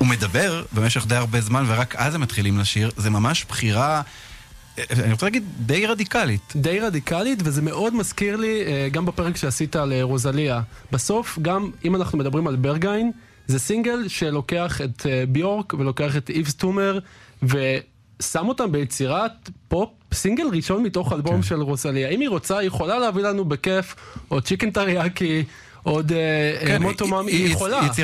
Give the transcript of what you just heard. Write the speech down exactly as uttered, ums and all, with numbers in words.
הוא מדבר במשך די הרבה זמן, ורק אז הם מתחילים לשיר. זה ממש בחירה, אני רוצה להגיד, די רדיקלית. די רדיקלית, וזה מאוד מזכיר לי, גם בפרק שעשית על רוזליה. בסוף, גם אם אנחנו מדברים על ברגיין, זה סינגל שלוקח את ביורק, ולוקח את איב סטומר, ושם אותם ביצירת פופ, סינגל ראשון מתוך אלבום של רוזליה. אם היא רוצה, היא יכולה להביא לנו בכיף, או צ'יקן טריאקי, עוד מוטו מאמי, היא יכולה.